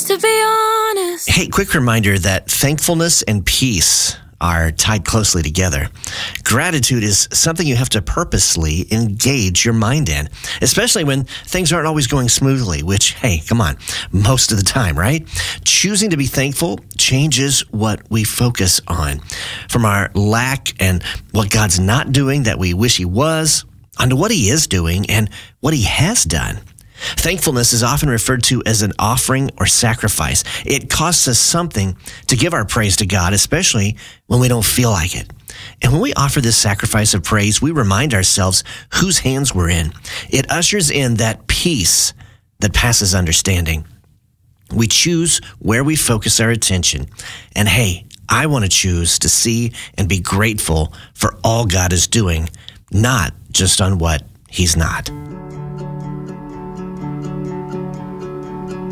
Just to be honest. Hey, quick reminder that thankfulness and peace are tied closely together. Gratitude is something you have to purposely engage your mind in, especially when things aren't always going smoothly, which, hey, come on, most of the time, right? Choosing to be thankful changes what we focus on. From our lack and what God's not doing that we wish he was, onto what he is doing and what he has done. Thankfulness is often referred to as an offering or sacrifice. It costs us something to give our praise to God, especially when we don't feel like it. And when we offer this sacrifice of praise, we remind ourselves whose hands we're in. It ushers in that peace that passes understanding. We choose where we focus our attention. And hey, I want to choose to see and be grateful for all God is doing, not just on what he's not.